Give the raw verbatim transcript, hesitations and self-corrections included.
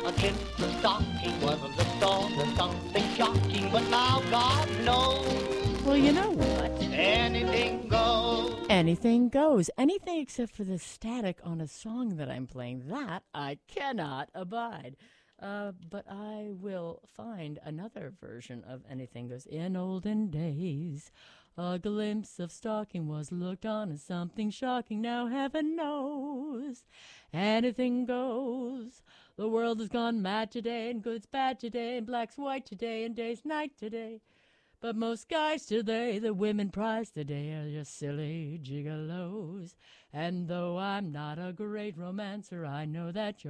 A glimpse of stocking was a thought of something shocking, but now God knows. Well, you know what? Anything goes. Anything goes. Anything except for the static on a song that I'm playing. That I cannot abide. Uh, but I will find another version of Anything Goes. In olden days, a glimpse of stocking was looked on as something shocking. Now heaven knows anything goes. The world has gone mad today, and good's bad today, and black's white today, and day's night today. But most guys today, the women prize today, are just silly gigolos. And though I'm not a great romancer, I know that you're